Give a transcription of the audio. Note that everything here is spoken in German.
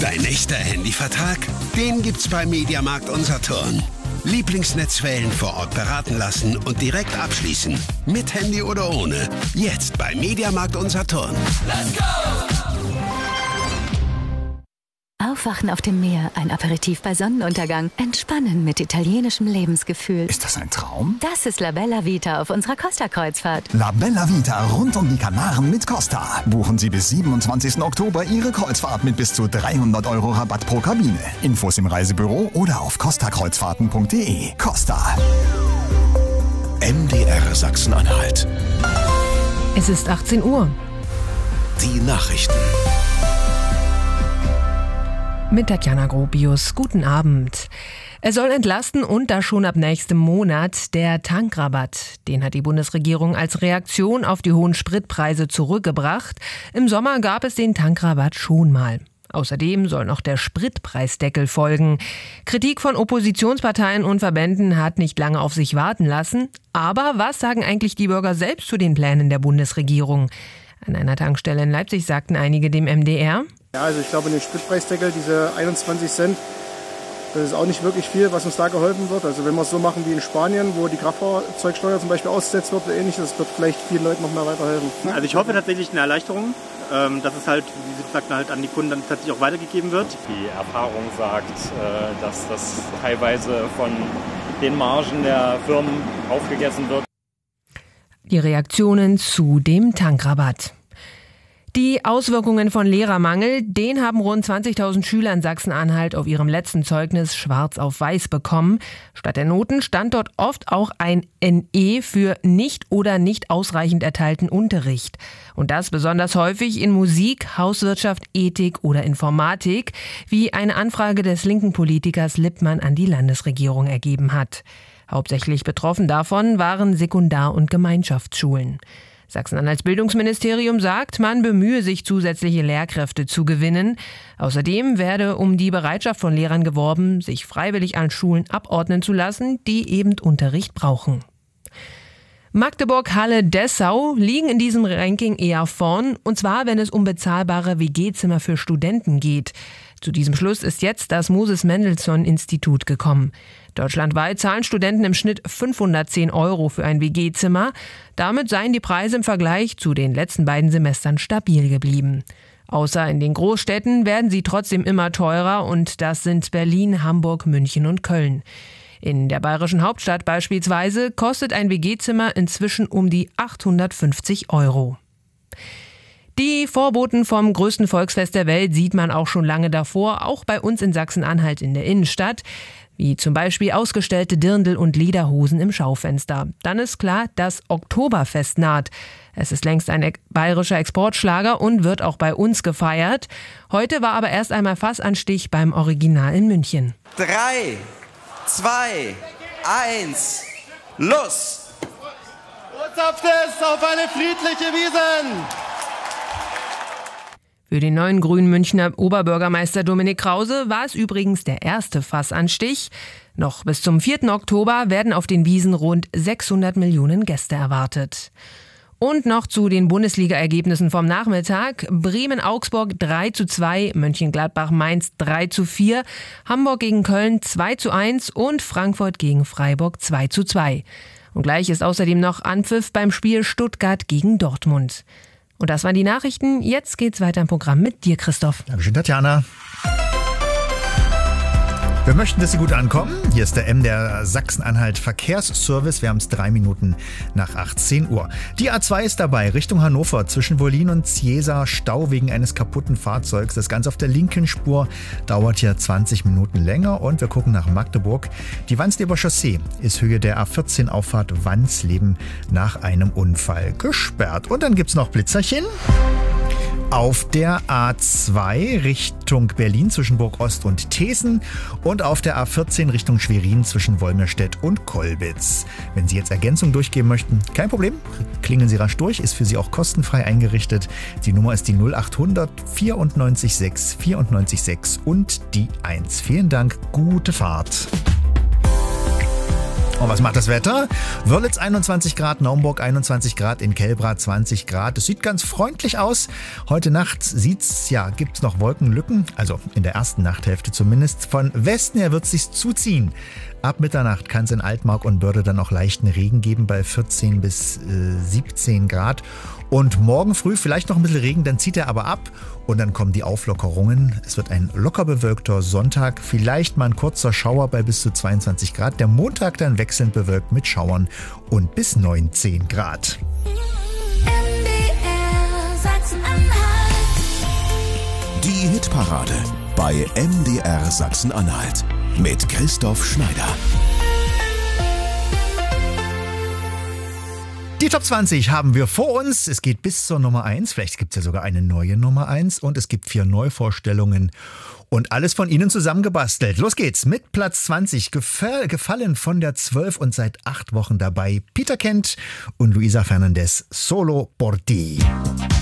Dein echter Handyvertrag? Den gibt's bei Mediamarkt Saturn. Lieblingsnetzwellen vor Ort beraten lassen und direkt abschließen. Mit Handy oder ohne. Jetzt bei Mediamarkt Saturn. Let's go! Aufwachen auf dem Meer, ein Aperitif bei Sonnenuntergang, entspannen mit italienischem Lebensgefühl. Ist das ein Traum? Das ist La Bella Vita auf unserer Costa-Kreuzfahrt. La Bella Vita rund um die Kanaren mit Costa. Buchen Sie bis 27. Oktober Ihre Kreuzfahrt mit bis zu 300 € Rabatt pro Kabine. Infos im Reisebüro oder auf costakreuzfahrten.de. Costa. MDR Sachsen-Anhalt. Es ist 18 Uhr. Die Nachrichten. Mit Tatjana Gropius. Guten Abend. Er soll entlasten und das schon ab nächstem Monat. Der Tankrabatt, den hat die Bundesregierung als Reaktion auf die hohen Spritpreise zurückgebracht. Im Sommer gab es den Tankrabatt schon mal. Außerdem soll noch der Spritpreisdeckel folgen. Kritik von Oppositionsparteien und Verbänden hat nicht lange auf sich warten lassen. Aber was sagen eigentlich die Bürger selbst zu den Plänen der Bundesregierung? An einer Tankstelle in Leipzig sagten einige dem MDR: Ja, also ich glaube, den Spritpreisdeckel, diese 21 Cent, das ist auch nicht wirklich viel, was uns da geholfen wird. Also wenn wir es so machen wie in Spanien, wo die Kraftfahrzeugsteuer zum Beispiel ausgesetzt wird oder ähnliches, das wird vielleicht vielen Leuten noch mehr weiterhelfen. Also ich hoffe tatsächlich eine Erleichterung, dass es halt, wie Sie sagten, halt an die Kunden dann tatsächlich auch weitergegeben wird. Die Erfahrung sagt, dass das teilweise von den Margen der Firmen aufgegessen wird. Die Reaktionen zu dem Tankrabatt. Die Auswirkungen von Lehrermangel, den haben rund 20.000 Schüler in Sachsen-Anhalt auf ihrem letzten Zeugnis schwarz auf weiß bekommen. Statt der Noten stand dort oft auch ein NE für nicht oder nicht ausreichend erteilten Unterricht. Und das besonders häufig in Musik, Hauswirtschaft, Ethik oder Informatik, wie eine Anfrage des linken Politikers Lippmann an die Landesregierung ergeben hat. Hauptsächlich betroffen davon waren Sekundar- und Gemeinschaftsschulen. Sachsen-Anhalts Bildungsministerium sagt, man bemühe sich, zusätzliche Lehrkräfte zu gewinnen. Außerdem werde um die Bereitschaft von Lehrern geworben, sich freiwillig an Schulen abordnen zu lassen, die eben Unterricht brauchen. Magdeburg, Halle, Dessau liegen in diesem Ranking eher vorn, und zwar, wenn es um bezahlbare WG-Zimmer für Studenten geht. Zu diesem Schluss ist jetzt das Moses-Mendelssohn-Institut gekommen. Deutschlandweit zahlen Studenten im Schnitt 510 € für ein WG-Zimmer. Damit seien die Preise im Vergleich zu den letzten beiden Semestern stabil geblieben. Außer in den Großstädten werden sie trotzdem immer teurer, und das sind Berlin, Hamburg, München und Köln. In der bayerischen Hauptstadt beispielsweise kostet ein WG-Zimmer inzwischen um die 850 €. Die Vorboten vom größten Volksfest der Welt sieht man auch schon lange davor, auch bei uns in Sachsen-Anhalt in der Innenstadt, wie zum Beispiel ausgestellte Dirndl und Lederhosen im Schaufenster. Dann ist klar, das Oktoberfest naht. Es ist längst ein bayerischer Exportschlager und wird auch bei uns gefeiert. Heute war aber erst einmal Fassanstich beim Original in München. 3, 2, 1, los! Zapft es auf eine friedliche Wiesn! Für den neuen grünen Münchner Oberbürgermeister Dominik Krause war es übrigens der erste Fassanstich. Noch bis zum 4. Oktober werden auf den Wiesn rund 600 Millionen Gäste erwartet. Und noch zu den Bundesliga-Ergebnissen vom Nachmittag. Bremen-Augsburg 3:2, Mönchengladbach-Mainz 3:4, Hamburg gegen Köln 2:1 und Frankfurt gegen Freiburg 2:2. Und gleich ist außerdem noch Anpfiff beim Spiel Stuttgart gegen Dortmund. Und das waren die Nachrichten. Jetzt geht's weiter im Programm mit dir, Christoph. Dankeschön, Tatjana. Wir möchten, dass Sie gut ankommen. Hier ist der MDR Sachsen-Anhalt Verkehrsservice. Wir haben es 3 Minuten nach 18 Uhr. Die A2 ist dabei, Richtung Hannover, zwischen Wollin und Ziesa, Stau wegen eines kaputten Fahrzeugs. Das Ganze auf der linken Spur dauert hier 20 Minuten länger. Und wir gucken nach Magdeburg. Die Wandsleber Chaussee ist Höhe der A14 Auffahrt Wandsleben nach einem Unfall gesperrt. Und dann gibt's noch Blitzerchen. Auf der A2 Richtung Berlin zwischen Burg Ost und Thesen und auf der A14 Richtung Schwerin zwischen Wolmirstedt und Kolbitz. Wenn Sie jetzt Ergänzung durchgeben möchten, kein Problem, klingeln Sie rasch durch, ist für Sie auch kostenfrei eingerichtet. Die Nummer ist die 0800 94 6 94 6 und die 1. Vielen Dank, gute Fahrt. Und was macht das Wetter? Wörlitz 21 Grad, Naumburg 21 Grad, in Kelbra 20 Grad. Es sieht ganz freundlich aus. Heute Nacht gibt's noch Wolkenlücken, also in der ersten Nachthälfte zumindest. Von Westen her wird es sich zuziehen. Ab Mitternacht kann es in Altmark und Börde dann auch leichten Regen geben bei 14 bis 17 Grad. Und morgen früh vielleicht noch ein bisschen Regen, dann zieht er aber ab und dann kommen die Auflockerungen. Es wird ein locker bewölkter Sonntag, vielleicht mal ein kurzer Schauer bei bis zu 22 Grad. Der Montag dann wechselnd bewölkt mit Schauern und bis 19 Grad. Die Hitparade bei MDR Sachsen-Anhalt mit Christoph Schneider. Die Top 20 haben wir vor uns. Es geht bis zur Nummer 1. Vielleicht gibt es ja sogar eine neue Nummer 1. Und es gibt 4 Neuvorstellungen. Und alles von Ihnen zusammengebastelt. Los geht's mit Platz 20. Gefallen von der 12 und seit 8 Wochen dabei. Peter Kent und Luisa Fernandez. Solo por ti.